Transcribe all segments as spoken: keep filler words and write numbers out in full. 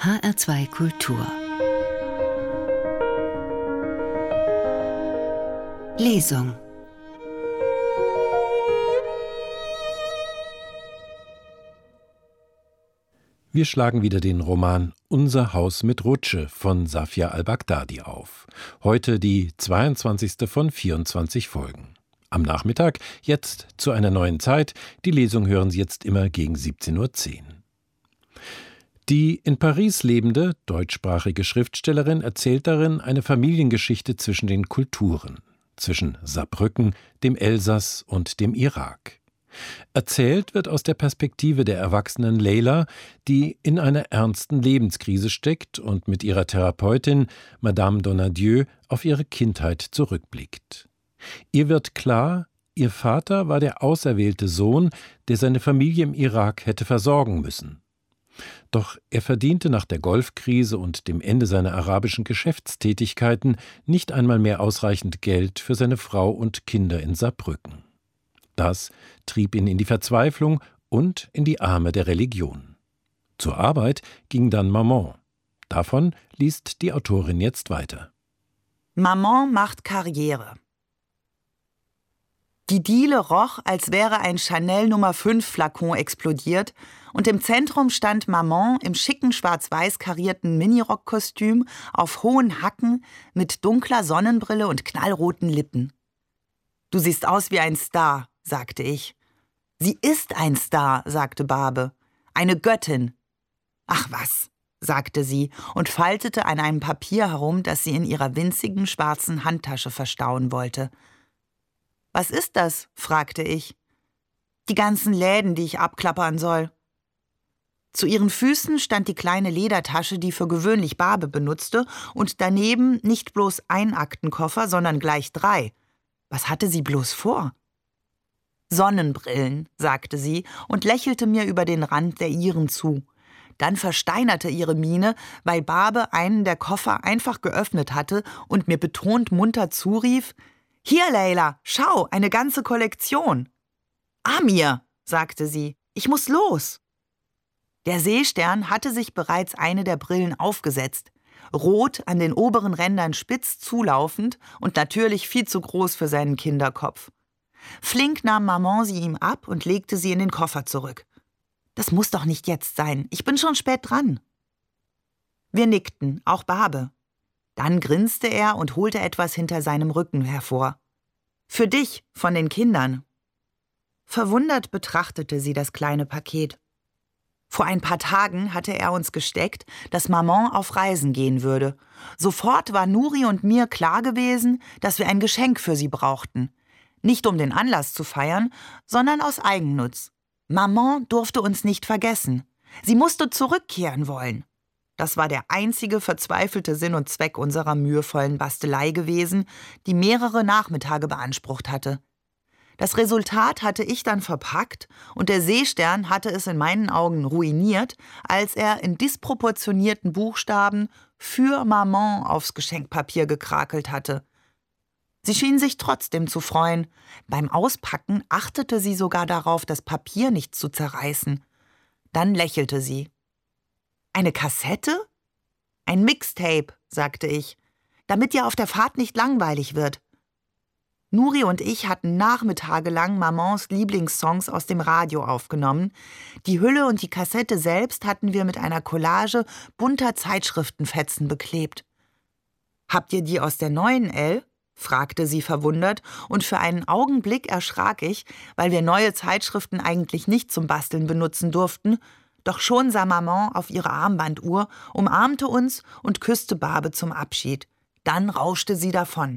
H R zwei Kultur. Lesung. Wir schlagen wieder den Roman Unser Haus mit Rutsche von Safia al-Baghdadi auf. Heute die zweiundzwanzigste von vierundzwanzig Folgen. Am Nachmittag, jetzt zu einer neuen Zeit. Die Lesung hören Sie jetzt immer gegen siebzehn Uhr zehn. Die in Paris lebende, deutschsprachige Schriftstellerin erzählt darin eine Familiengeschichte zwischen den Kulturen, zwischen Saarbrücken, dem Elsass und dem Irak. Erzählt wird aus der Perspektive der erwachsenen Leila, die in einer ernsten Lebenskrise steckt und mit ihrer Therapeutin Madame Donadieu auf ihre Kindheit zurückblickt. Ihr wird klar, ihr Vater war der auserwählte Sohn, der seine Familie im Irak hätte versorgen müssen. Doch er verdiente nach der Golfkrise und dem Ende seiner arabischen Geschäftstätigkeiten nicht einmal mehr ausreichend Geld für seine Frau und Kinder in Saarbrücken. Das trieb ihn in die Verzweiflung und in die Arme der Religion. Zur Arbeit ging dann Maman. Davon liest die Autorin jetzt weiter. Maman macht Karriere. Die Diele roch, als wäre ein Chanel Nummer fünf Flakon explodiert, und im Zentrum stand Maman im schicken schwarz-weiß karierten Minirock-Kostüm auf hohen Hacken mit dunkler Sonnenbrille und knallroten Lippen. »Du siehst aus wie ein Star«, sagte ich. »Sie ist ein Star«, sagte Barbe. »Eine Göttin.« »Ach was«, sagte sie und faltete an einem Papier herum, das sie in ihrer winzigen schwarzen Handtasche verstauen wollte. »Was ist das?« fragte ich. »Die ganzen Läden, die ich abklappern soll.« Zu ihren Füßen stand die kleine Ledertasche, die für gewöhnlich Barbe benutzte, und daneben nicht bloß ein Aktenkoffer, sondern gleich drei. Was hatte sie bloß vor? »Sonnenbrillen«, sagte sie und lächelte mir über den Rand der ihren zu. Dann versteinerte ihre Miene, weil Barbe einen der Koffer einfach geöffnet hatte und mir betont munter zurief: »Hier, Leila, schau, eine ganze Kollektion.« »Amir«, sagte sie, »ich muss los.« Der Seestern hatte sich bereits eine der Brillen aufgesetzt. Rot, an den oberen Rändern spitz zulaufend und natürlich viel zu groß für seinen Kinderkopf. Flink nahm Maman sie ihm ab und legte sie in den Koffer zurück. »Das muss doch nicht jetzt sein, ich bin schon spät dran.« Wir nickten, auch Barbe. Dann grinste er und holte etwas hinter seinem Rücken hervor. »Für dich, von den Kindern.« Verwundert betrachtete sie das kleine Paket. Vor ein paar Tagen hatte er uns gesteckt, dass Maman auf Reisen gehen würde. Sofort war Nuri und mir klar gewesen, dass wir ein Geschenk für sie brauchten. Nicht um den Anlass zu feiern, sondern aus Eigennutz. Maman durfte uns nicht vergessen. Sie musste zurückkehren wollen. Das war der einzige verzweifelte Sinn und Zweck unserer mühevollen Bastelei gewesen, die mehrere Nachmittage beansprucht hatte. Das Resultat hatte ich dann verpackt und der Seestern hatte es in meinen Augen ruiniert, als er in disproportionierten Buchstaben für Maman aufs Geschenkpapier gekrakelt hatte. Sie schien sich trotzdem zu freuen. Beim Auspacken achtete sie sogar darauf, das Papier nicht zu zerreißen. Dann lächelte sie. »Eine Kassette?« »Ein Mixtape«, sagte ich, »damit dir auf der Fahrt nicht langweilig wird.« Nuri und ich hatten nachmittagelang Mamans Lieblingssongs aus dem Radio aufgenommen. Die Hülle und die Kassette selbst hatten wir mit einer Collage bunter Zeitschriftenfetzen beklebt. »Habt ihr die aus der neuen Elle?« fragte sie verwundert, und für einen Augenblick erschrak ich, weil wir neue Zeitschriften eigentlich nicht zum Basteln benutzen durften. Doch schon sah Maman auf ihre Armbanduhr, umarmte uns und küsste Barbe zum Abschied. Dann rauschte sie davon.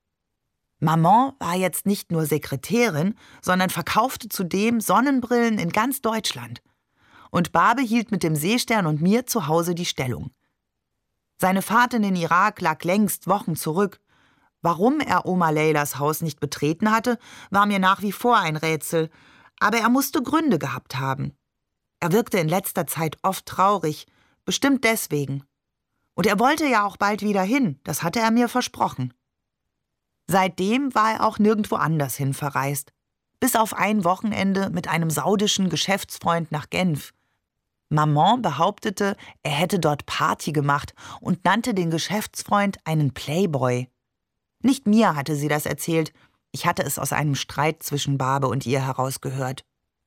Maman war jetzt nicht nur Sekretärin, sondern verkaufte zudem Sonnenbrillen in ganz Deutschland. Und Barbe hielt mit dem Seestern und mir zu Hause die Stellung. Seine Fahrt in den Irak lag längst Wochen zurück. Warum er Oma Leilas Haus nicht betreten hatte, war mir nach wie vor ein Rätsel, aber er musste Gründe gehabt haben. Er wirkte in letzter Zeit oft traurig, bestimmt deswegen. Und er wollte ja auch bald wieder hin, das hatte er mir versprochen. Seitdem war er auch nirgendwo anders hin verreist, bis auf ein Wochenende mit einem saudischen Geschäftsfreund nach Genf. Maman behauptete, er hätte dort Party gemacht und nannte den Geschäftsfreund einen Playboy. Nicht mir hatte sie das erzählt, ich hatte es aus einem Streit zwischen Barbe und ihr herausgehört.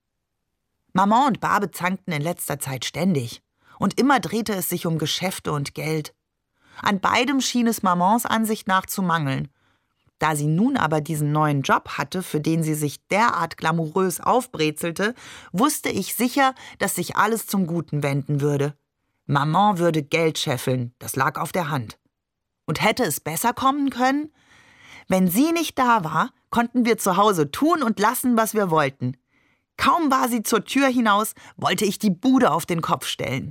Maman und Barbe zankten in letzter Zeit ständig. Und immer drehte es sich um Geschäfte und Geld. An beidem schien es Mamans Ansicht nach zu mangeln. Da sie nun aber diesen neuen Job hatte, für den sie sich derart glamourös aufbrezelte, wusste ich sicher, dass sich alles zum Guten wenden würde. Maman würde Geld scheffeln, das lag auf der Hand. Und hätte es besser kommen können? Wenn sie nicht da war, konnten wir zu Hause tun und lassen, was wir wollten. Kaum war sie zur Tür hinaus, wollte ich die Bude auf den Kopf stellen.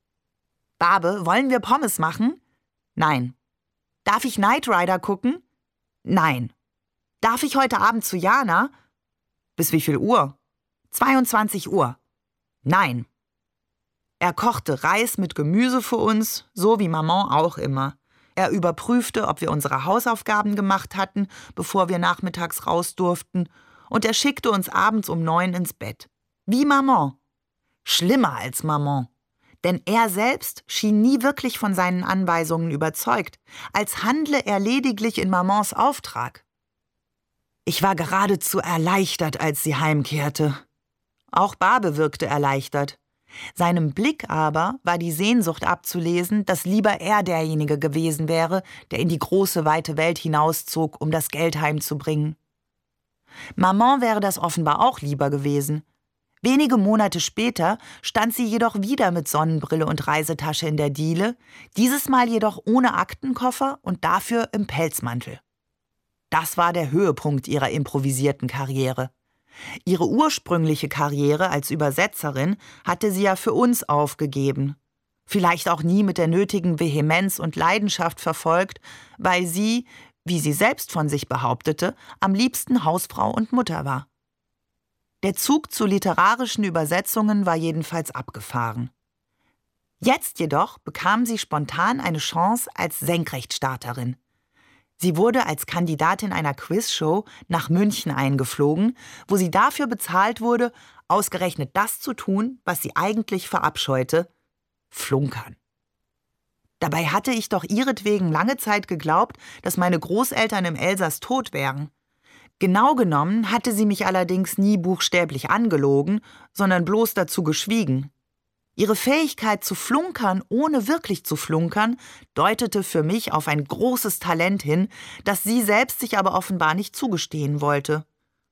Barbe, wollen wir Pommes machen? Nein. Darf ich Knight Rider gucken? Nein. Darf ich heute Abend zu Jana? Bis wie viel Uhr? zweiundzwanzig Uhr. Nein. Er kochte Reis mit Gemüse für uns, so wie Maman auch immer. Er überprüfte, ob wir unsere Hausaufgaben gemacht hatten, bevor wir nachmittags raus durften, und er schickte uns abends um neun ins Bett. Wie Maman. Schlimmer als Maman. Denn er selbst schien nie wirklich von seinen Anweisungen überzeugt, als handle er lediglich in Mamans Auftrag. Ich war geradezu erleichtert, als sie heimkehrte. Auch Barbe wirkte erleichtert. Seinem Blick aber war die Sehnsucht abzulesen, dass lieber er derjenige gewesen wäre, der in die große, weite Welt hinauszog, um das Geld heimzubringen. Maman wäre das offenbar auch lieber gewesen. Wenige Monate später stand sie jedoch wieder mit Sonnenbrille und Reisetasche in der Diele, dieses Mal jedoch ohne Aktenkoffer und dafür im Pelzmantel. Das war der Höhepunkt ihrer improvisierten Karriere. Ihre ursprüngliche Karriere als Übersetzerin hatte sie ja für uns aufgegeben. Vielleicht auch nie mit der nötigen Vehemenz und Leidenschaft verfolgt, weil sie, wie sie selbst von sich behauptete, am liebsten Hausfrau und Mutter war. Der Zug zu literarischen Übersetzungen war jedenfalls abgefahren. Jetzt jedoch bekam sie spontan eine Chance als Senkrechtstarterin. Sie wurde als Kandidatin einer Quizshow nach München eingeflogen, wo sie dafür bezahlt wurde, ausgerechnet das zu tun, was sie eigentlich verabscheute: Flunkern. Dabei hatte ich doch ihretwegen lange Zeit geglaubt, dass meine Großeltern im Elsass tot wären. Genau genommen hatte sie mich allerdings nie buchstäblich angelogen, sondern bloß dazu geschwiegen. Ihre Fähigkeit zu flunkern, ohne wirklich zu flunkern, deutete für mich auf ein großes Talent hin, das sie selbst sich aber offenbar nicht zugestehen wollte.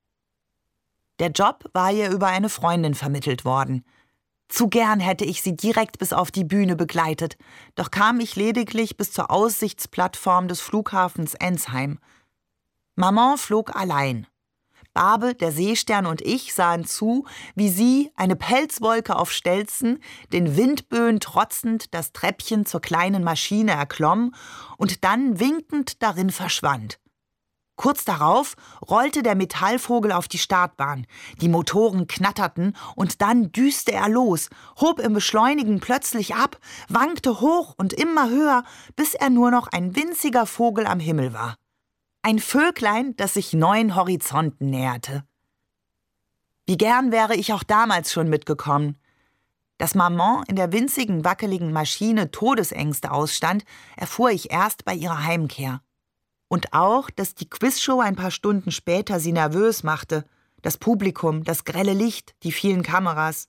Der Job war ihr über eine Freundin vermittelt worden. Zu gern hätte ich sie direkt bis auf die Bühne begleitet, doch kam ich lediglich bis zur Aussichtsplattform des Flughafens Ensheim. Maman flog allein. Barbe, der Seestern und ich sahen zu, wie sie, eine Pelzwolke auf Stelzen, den Windböen trotzend das Treppchen zur kleinen Maschine erklomm und dann winkend darin verschwand. Kurz darauf rollte der Metallvogel auf die Startbahn, die Motoren knatterten und dann düste er los, hob im Beschleunigen plötzlich ab, wankte hoch und immer höher, bis er nur noch ein winziger Vogel am Himmel war. Ein Vöglein, das sich neuen Horizonten näherte. Wie gern wäre ich auch damals schon mitgekommen. Dass Maman in der winzigen, wackeligen Maschine Todesängste ausstand, erfuhr ich erst bei ihrer Heimkehr. Und auch, dass die Quizshow ein paar Stunden später sie nervös machte. Das Publikum, das grelle Licht, die vielen Kameras.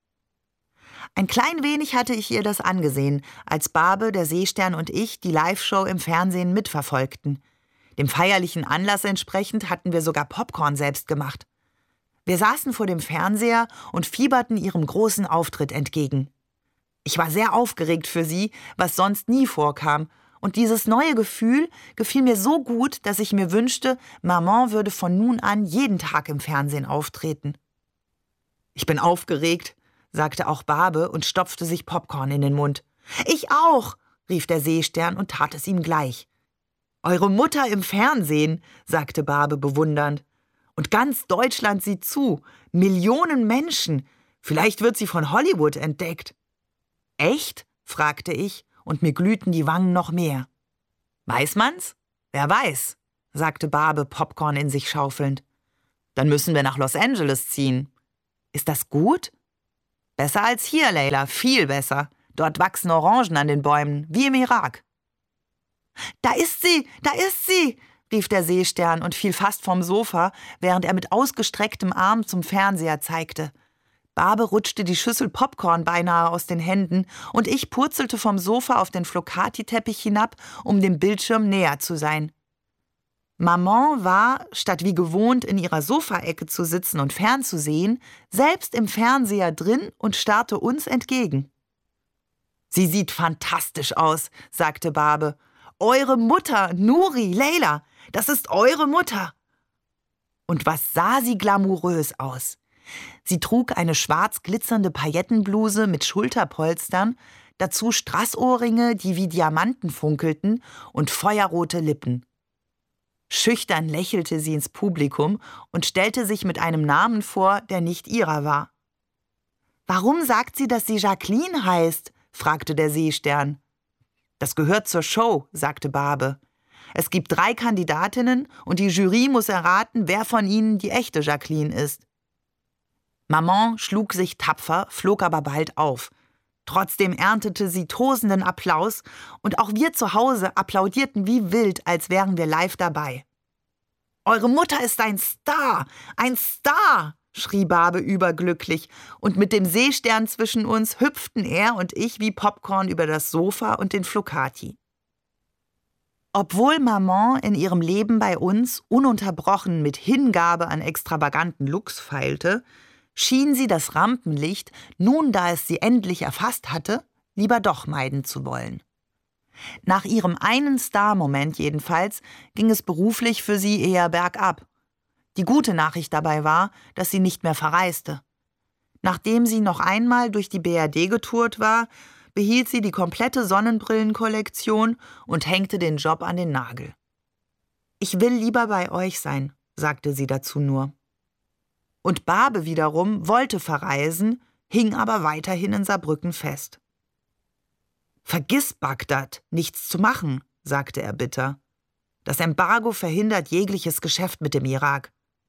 Ein klein wenig hatte ich ihr das angesehen, als Barbe, der Seestern und ich die Live-Show im Fernsehen mitverfolgten. Dem feierlichen Anlass entsprechend hatten wir sogar Popcorn selbst gemacht. Wir saßen vor dem Fernseher und fieberten ihrem großen Auftritt entgegen. Ich war sehr aufgeregt für sie, was sonst nie vorkam, und dieses neue Gefühl gefiel mir so gut, dass ich mir wünschte, Maman würde von nun an jeden Tag im Fernsehen auftreten. »Ich bin aufgeregt«, sagte auch Barbe und stopfte sich Popcorn in den Mund. »Ich auch«, rief der Seestern und tat es ihm gleich. »Eure Mutter im Fernsehen«, sagte Barbe bewundernd. »Und ganz Deutschland sieht zu. Millionen Menschen. Vielleicht wird sie von Hollywood entdeckt.« »Echt?«, fragte ich, und mir glühten die Wangen noch mehr. »Weiß man's? Wer weiß«, sagte Barbe, Popcorn in sich schaufelnd. »Dann müssen wir nach Los Angeles ziehen.« »Ist das gut?« »Besser als hier, Leila, viel besser. Dort wachsen Orangen an den Bäumen, wie im Irak.« »Da ist sie, da ist sie«, rief der Seestern und fiel fast vom Sofa, während er mit ausgestrecktem Arm zum Fernseher zeigte. Barbe rutschte die Schüssel Popcorn beinahe aus den Händen und ich purzelte vom Sofa auf den Flocati-Teppich hinab, um dem Bildschirm näher zu sein. Maman war, statt wie gewohnt in ihrer Sofaecke zu sitzen und fernzusehen, selbst im Fernseher drin und starrte uns entgegen. »Sie sieht fantastisch aus«, sagte Barbe. »Eure Mutter, Nuri, Leila, das ist eure Mutter.« Und was sah sie glamourös aus. Sie trug eine schwarz glitzernde Paillettenbluse mit Schulterpolstern, dazu Strassohrringe, die wie Diamanten funkelten, und feuerrote Lippen. Schüchtern lächelte sie ins Publikum und stellte sich mit einem Namen vor, der nicht ihrer war. »Warum sagt sie, dass sie Jacqueline heißt?« fragte der Seestern. »Das gehört zur Show«, sagte Barbe. »Es gibt drei Kandidatinnen und die Jury muss erraten, wer von ihnen die echte Jacqueline ist.« Maman schlug sich tapfer, flog aber bald auf. Trotzdem erntete sie tosenden Applaus und auch wir zu Hause applaudierten wie wild, als wären wir live dabei. »Eure Mutter ist ein Star, ein Star«, schrie Barbe überglücklich, und mit dem Seestern zwischen uns hüpften er und ich wie Popcorn über das Sofa und den Flocati. Obwohl Maman in ihrem Leben bei uns ununterbrochen mit Hingabe an extravaganten Looks feilte, schien sie das Rampenlicht, nun da es sie endlich erfasst hatte, lieber doch meiden zu wollen. Nach ihrem einen Star-Moment jedenfalls ging es beruflich für sie eher bergab. Die gute Nachricht dabei war, dass sie nicht mehr verreiste. Nachdem sie noch einmal durch die B R D getourt war, behielt sie die komplette Sonnenbrillenkollektion und hängte den Job an den Nagel. »Ich will lieber bei euch sein«, sagte sie dazu nur. Und Barbe wiederum wollte verreisen, hing aber weiterhin in Saarbrücken fest. »Vergiss Bagdad, nichts zu machen«, sagte er bitter. »Das Embargo verhindert jegliches Geschäft mit dem Irak.«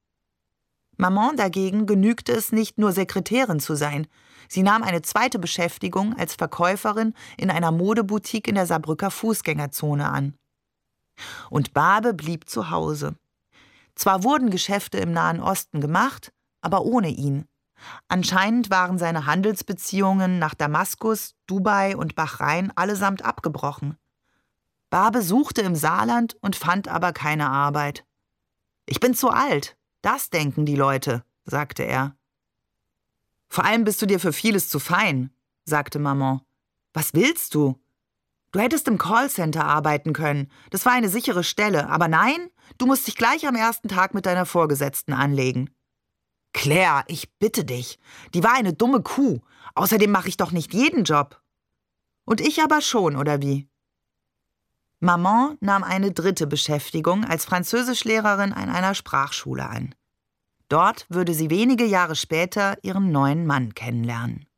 Maman dagegen genügte es nicht, nur Sekretärin zu sein. Sie nahm eine zweite Beschäftigung als Verkäuferin in einer Modeboutique in der Saarbrücker Fußgängerzone an. Und Barbe blieb zu Hause. Zwar wurden Geschäfte im Nahen Osten gemacht, aber ohne ihn. Anscheinend waren seine Handelsbeziehungen nach Damaskus, Dubai und Bahrain allesamt abgebrochen. Barbe suchte im Saarland und fand aber keine Arbeit. »Ich bin zu alt, das denken die Leute«, sagte er. »Vor allem bist du dir für vieles zu fein«, sagte Maman. »Was willst du? Du hättest im Callcenter arbeiten können, das war eine sichere Stelle, aber nein, du musst dich gleich am ersten Tag mit deiner Vorgesetzten anlegen.« »Claire, ich bitte dich, die war eine dumme Kuh, außerdem mache ich doch nicht jeden Job.« »Und ich aber schon, oder wie?« Maman nahm eine dritte Beschäftigung als Französischlehrerin an einer Sprachschule an. Dort würde sie wenige Jahre später ihren neuen Mann kennenlernen.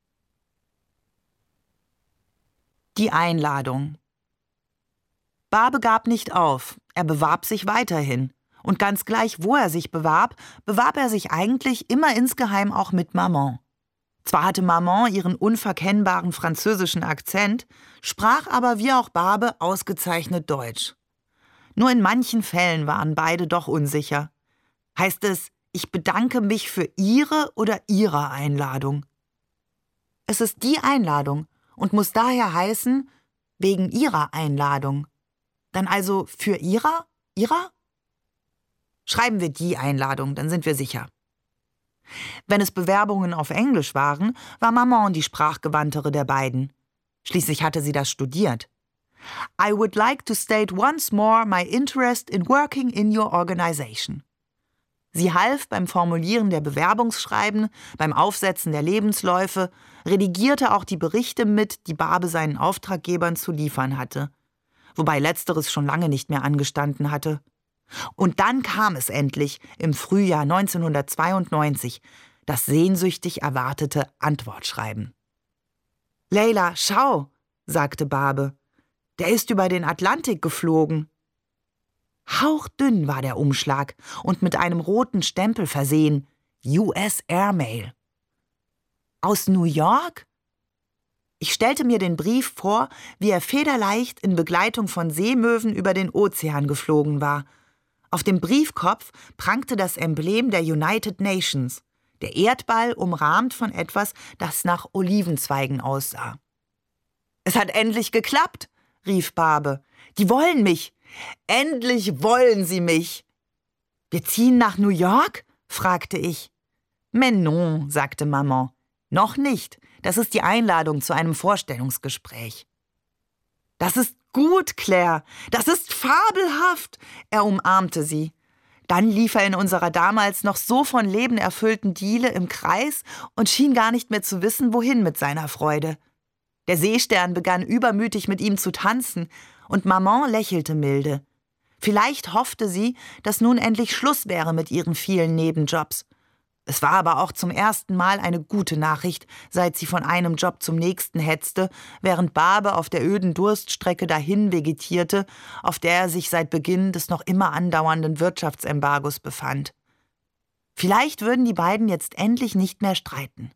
Die Einladung. Barbe gab nicht auf, er bewarb sich weiterhin. Und ganz gleich, wo er sich bewarb, bewarb er sich eigentlich immer insgeheim auch mit Maman. Zwar hatte Maman ihren unverkennbaren französischen Akzent, sprach aber wie auch Barbe ausgezeichnet Deutsch. Nur in manchen Fällen waren beide doch unsicher. Heißt es, ich bedanke mich für Ihre oder Ihre Einladung? Es ist die Einladung und muss daher heißen, wegen Ihrer Einladung. Dann also für Ihrer? Ihrer? Schreiben wir die Einladung, dann sind wir sicher. Wenn es Bewerbungen auf Englisch waren, war Maman die sprachgewandtere der beiden. Schließlich hatte sie das studiert. I would like to state once more my interest in working in your organization. Sie half beim Formulieren der Bewerbungsschreiben, beim Aufsetzen der Lebensläufe, redigierte auch die Berichte mit, die Barbe seinen Auftraggebern zu liefern hatte. Wobei letzteres schon lange nicht mehr angestanden hatte. Und dann kam es endlich, im Frühjahr neunzehnhundertzweiundneunzig, das sehnsüchtig erwartete Antwortschreiben. »Leila, schau«, sagte Barbe, »der ist über den Atlantik geflogen.« Hauchdünn war der Umschlag und mit einem roten Stempel versehen, U S Airmail. Aus New York? Ich stellte mir den Brief vor, wie er federleicht in Begleitung von Seemöwen über den Ozean geflogen war. Auf dem Briefkopf prangte das Emblem der United Nations, der Erdball umrahmt von etwas, das nach Olivenzweigen aussah. »Es hat endlich geklappt«, rief Barbe. »Die wollen mich. Endlich wollen sie mich.« »Wir ziehen nach New York?« fragte ich. »Mais non«, sagte Maman. »Noch nicht. Das ist die Einladung zu einem Vorstellungsgespräch.« »Das ist gut, Claire. Das ist fabelhaft.« Er umarmte sie. Dann lief er in unserer damals noch so von Leben erfüllten Diele im Kreis und schien gar nicht mehr zu wissen, wohin mit seiner Freude. Der Seestern begann übermütig mit ihm zu tanzen, und Maman lächelte milde. Vielleicht hoffte sie, dass nun endlich Schluss wäre mit ihren vielen Nebenjobs. Es war aber auch zum ersten Mal eine gute Nachricht, seit sie von einem Job zum nächsten hetzte, während Barbe auf der öden Durststrecke dahin vegetierte, auf der er sich seit Beginn des noch immer andauernden Wirtschaftsembargos befand. Vielleicht würden die beiden jetzt endlich nicht mehr streiten.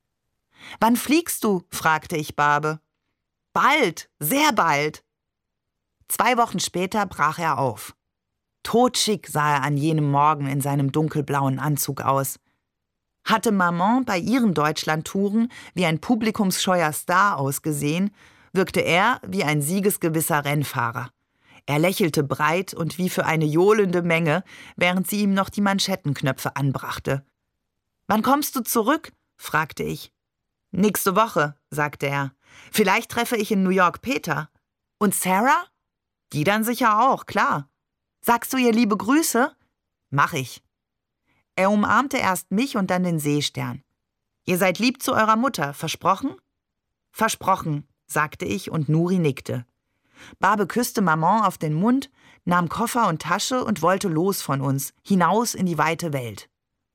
»Wann fliegst du?« fragte ich Barbe. »Bald, sehr bald.« Zwei Wochen später brach er auf. Totschick sah er an jenem Morgen in seinem dunkelblauen Anzug aus. Hatte Maman bei ihren Deutschlandtouren wie ein publikumsscheuer Star ausgesehen, wirkte er wie ein siegesgewisser Rennfahrer. Er lächelte breit und wie für eine johlende Menge, während sie ihm noch die Manschettenknöpfe anbrachte. »Wann kommst du zurück?« fragte ich. »Nächste Woche«, sagte er. »Vielleicht treffe ich in New York Peter. Und Sarah?« »Die dann sicher auch, klar. Sagst du ihr liebe Grüße?« »Mach ich.« Er umarmte erst mich und dann den Seestern. »Ihr seid lieb zu eurer Mutter, versprochen?« »Versprochen«, sagte ich und Nuri nickte. Barbe küsste Maman auf den Mund, nahm Koffer und Tasche und wollte los von uns, hinaus in die weite Welt.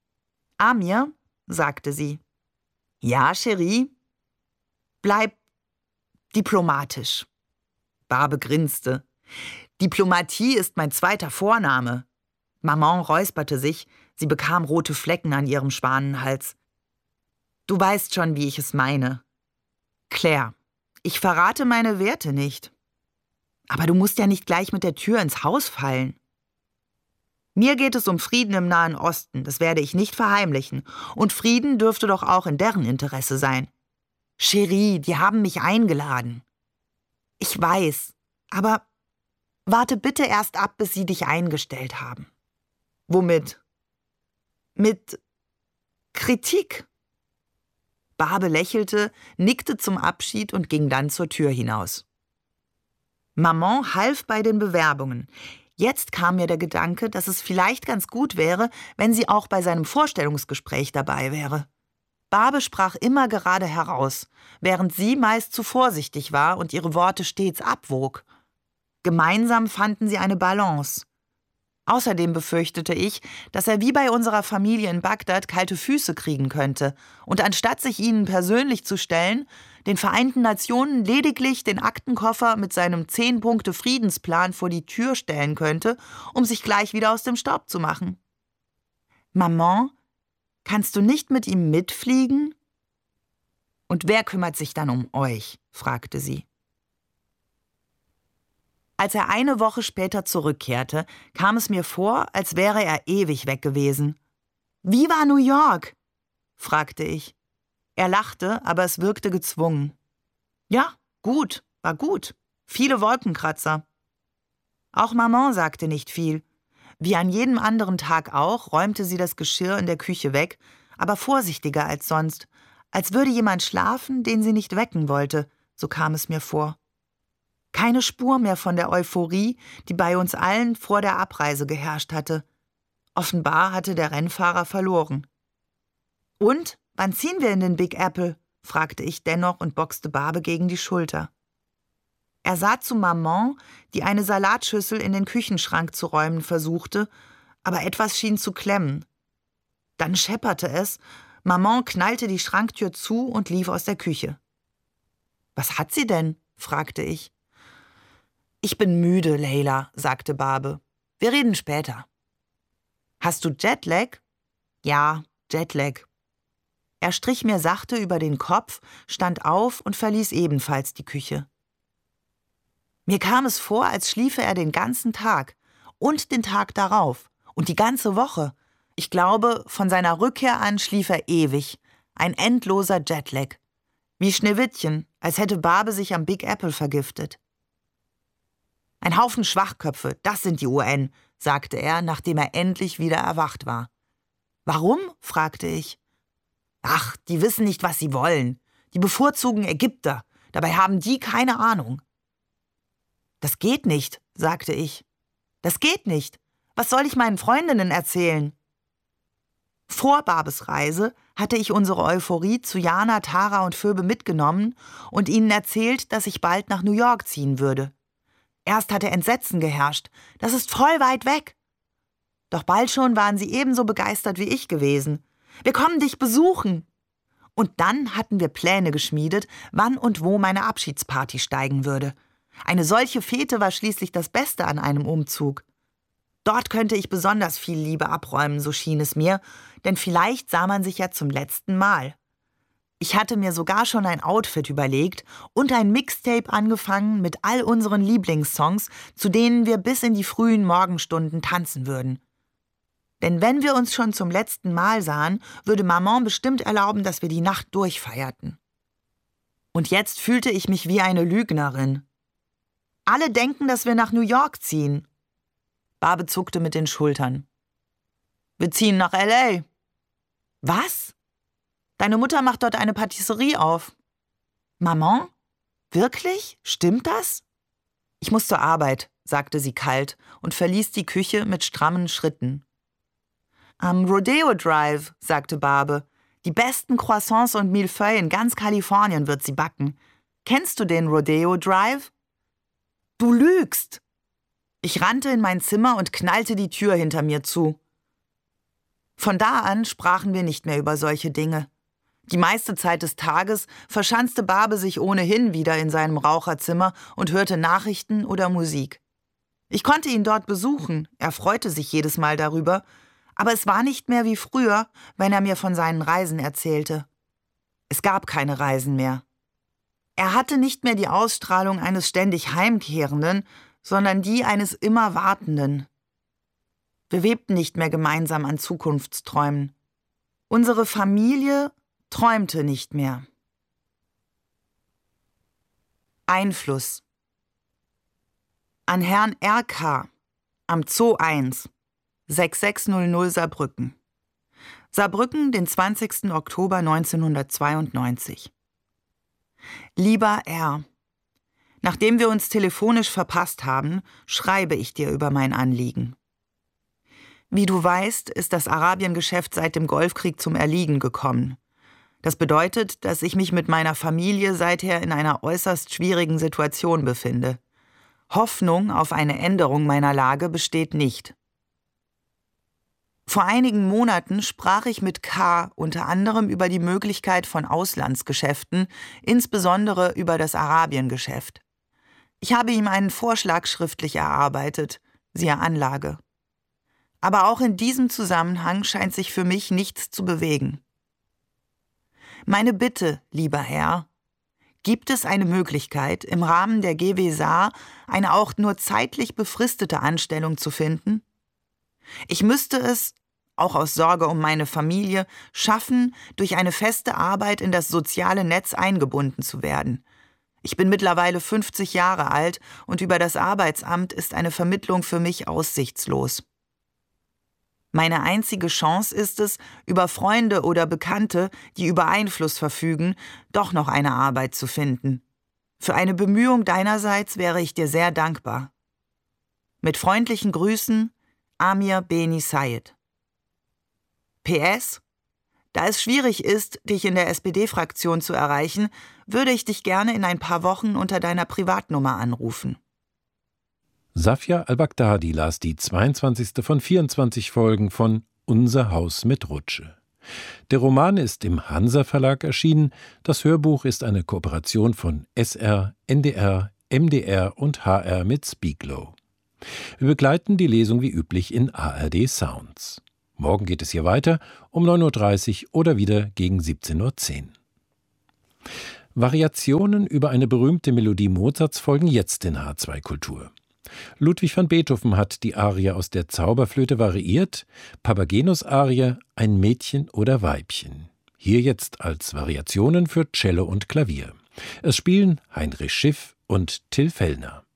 »Amir«, sagte sie. »Ja, Cherie?« »Bleib diplomatisch.« Barbe grinste. »Diplomatie ist mein zweiter Vorname.« Maman räusperte sich, sie bekam rote Flecken an ihrem Schwanenhals. »Du weißt schon, wie ich es meine.« »Claire, ich verrate meine Werte nicht.« »Aber du musst ja nicht gleich mit der Tür ins Haus fallen.« »Mir geht es um Frieden im Nahen Osten, das werde ich nicht verheimlichen. Und Frieden dürfte doch auch in deren Interesse sein.« »Cherie, die haben mich eingeladen.« »Ich weiß, aber warte bitte erst ab, bis sie dich eingestellt haben.« »Womit?« »Mit Kritik.« Barbe lächelte, nickte zum Abschied und ging dann zur Tür hinaus. Maman half bei den Bewerbungen. Jetzt kam mir der Gedanke, dass es vielleicht ganz gut wäre, wenn sie auch bei seinem Vorstellungsgespräch dabei wäre. Barbe sprach immer gerade heraus, während sie meist zu vorsichtig war und ihre Worte stets abwog. Gemeinsam fanden sie eine Balance. Außerdem befürchtete ich, dass er wie bei unserer Familie in Bagdad kalte Füße kriegen könnte und anstatt sich ihnen persönlich zu stellen, den Vereinten Nationen lediglich den Aktenkoffer mit seinem Zehn-Punkte-Friedensplan vor die Tür stellen könnte, um sich gleich wieder aus dem Staub zu machen. »Maman, kannst du nicht mit ihm mitfliegen?« »Und wer kümmert sich dann um euch?« fragte sie. Als er eine Woche später zurückkehrte, kam es mir vor, als wäre er ewig weg gewesen. »Wie war New York?« fragte ich. Er lachte, aber es wirkte gezwungen. »Ja, gut, war gut. Viele Wolkenkratzer.« Auch Maman sagte nicht viel. Wie an jedem anderen Tag auch, räumte sie das Geschirr in der Küche weg, aber vorsichtiger als sonst, als würde jemand schlafen, den sie nicht wecken wollte, so kam es mir vor. Keine Spur mehr von der Euphorie, die bei uns allen vor der Abreise geherrscht hatte. Offenbar hatte der Rennfahrer verloren. »Und, wann ziehen wir in den Big Apple?« fragte ich dennoch und boxte Barbe gegen die Schulter. Er sah zu Maman, die eine Salatschüssel in den Küchenschrank zu räumen versuchte, aber etwas schien zu klemmen. Dann schepperte es, Maman knallte die Schranktür zu und lief aus der Küche. »Was hat sie denn?« fragte ich. »Ich bin müde, Leila«, sagte Barbe. »Wir reden später.« »Hast du Jetlag?« »Ja, Jetlag.« Er strich mir sachte über den Kopf, stand auf und verließ ebenfalls die Küche. Mir kam es vor, als schliefe er den ganzen Tag und den Tag darauf und die ganze Woche. Ich glaube, von seiner Rückkehr an schlief er ewig, ein endloser Jetlag. Wie Schneewittchen, als hätte Barbe sich am Big Apple vergiftet. Ein Haufen Schwachköpfe, das sind die U N, sagte er, nachdem er endlich wieder erwacht war. Warum? Fragte ich. Ach, die wissen nicht, was sie wollen. Die bevorzugen Ägypter, dabei haben die keine Ahnung. Das geht nicht, sagte ich. Das geht nicht. Was soll ich meinen Freundinnen erzählen? Vor Barbes Reise hatte ich unsere Euphorie zu Jana, Tara und Phoebe mitgenommen und ihnen erzählt, dass ich bald nach New York ziehen würde. Erst hatte Entsetzen geherrscht. Das ist voll weit weg. Doch bald schon waren sie ebenso begeistert wie ich gewesen. Wir kommen dich besuchen. Und dann hatten wir Pläne geschmiedet, wann und wo meine Abschiedsparty steigen würde. Eine solche Fete war schließlich das Beste an einem Umzug. Dort könnte ich besonders viel Liebe abräumen, so schien es mir, denn vielleicht sah man sich ja zum letzten Mal. Ich hatte mir sogar schon ein Outfit überlegt und ein Mixtape angefangen mit all unseren Lieblingssongs, zu denen wir bis in die frühen Morgenstunden tanzen würden. Denn wenn wir uns schon zum letzten Mal sahen, würde Maman bestimmt erlauben, dass wir die Nacht durchfeierten. Und jetzt fühlte ich mich wie eine Lügnerin. Alle denken, dass wir nach New York ziehen. Barbe zuckte mit den Schultern. Wir ziehen nach L A. Was? Deine Mutter macht dort eine Patisserie auf. Maman? Wirklich? Stimmt das? Ich muss zur Arbeit, sagte sie kalt und verließ die Küche mit strammen Schritten. Am Rodeo Drive, sagte Barbe. Die besten Croissants und Millefeuilles in ganz Kalifornien wird sie backen. Kennst du den Rodeo Drive? Du lügst! Ich rannte in mein Zimmer und knallte die Tür hinter mir zu. Von da an sprachen wir nicht mehr über solche Dinge. Die meiste Zeit des Tages verschanzte Barbe sich ohnehin wieder in seinem Raucherzimmer und hörte Nachrichten oder Musik. Ich konnte ihn dort besuchen, er freute sich jedes Mal darüber, aber es war nicht mehr wie früher, wenn er mir von seinen Reisen erzählte. Es gab keine Reisen mehr. Er hatte nicht mehr die Ausstrahlung eines ständig Heimkehrenden, sondern die eines immer Wartenden. Wir webten nicht mehr gemeinsam an Zukunftsträumen. Unsere Familie träumte nicht mehr. Einfluss. An Herrn R K am Zoo eins, sechs sechs null null Saarbrücken. Saarbrücken, den zwanzigsten Oktober neunzehnhundertzweiundneunzig. Lieber R., nachdem wir uns telefonisch verpasst haben, schreibe ich dir über mein Anliegen. Wie du weißt, ist das Arabiengeschäft seit dem Golfkrieg zum Erliegen gekommen. Das bedeutet, dass ich mich mit meiner Familie seither in einer äußerst schwierigen Situation befinde. Hoffnung auf eine Änderung meiner Lage besteht nicht. Vor einigen Monaten sprach ich mit K. unter anderem über die Möglichkeit von Auslandsgeschäften, insbesondere über das Arabiengeschäft. Ich habe ihm einen Vorschlag schriftlich erarbeitet, siehe Anlage. Aber auch in diesem Zusammenhang scheint sich für mich nichts zu bewegen. Meine Bitte, lieber Herr, gibt es eine Möglichkeit, im Rahmen der G W Saar eine auch nur zeitlich befristete Anstellung zu finden? Ich müsste es, auch aus Sorge um meine Familie, schaffen, durch eine feste Arbeit in das soziale Netz eingebunden zu werden. Ich bin mittlerweile fünfzig Jahre alt und über das Arbeitsamt ist eine Vermittlung für mich aussichtslos. Meine einzige Chance ist es, über Freunde oder Bekannte, die über Einfluss verfügen, doch noch eine Arbeit zu finden. Für eine Bemühung deinerseits wäre ich dir sehr dankbar. Mit freundlichen Grüßen, Amir Beni Sayed. P S. Da es schwierig ist, dich in der S P D-Fraktion zu erreichen, würde ich dich gerne in ein paar Wochen unter deiner Privatnummer anrufen. Safia Al-Baghdadi las die zweiundzwanzigste von vierundzwanzig Folgen von Unser Haus mit Rutsche. Der Roman ist im Hansa Verlag erschienen. Das Hörbuch ist eine Kooperation von S R, N D R, M D R und H R mit Speaklow. Wir begleiten die Lesung wie üblich in A R D Sounds. Morgen geht es hier weiter um neun Uhr dreißig oder wieder gegen siebzehn Uhr zehn. Variationen über eine berühmte Melodie Mozarts folgen jetzt in H zwei Kultur. Ludwig van Beethoven hat die Arie aus der Zauberflöte variiert, Papagenos Arie Ein Mädchen oder Weibchen. Hier jetzt als Variationen für Cello und Klavier. Es spielen Heinrich Schiff und Till Fellner.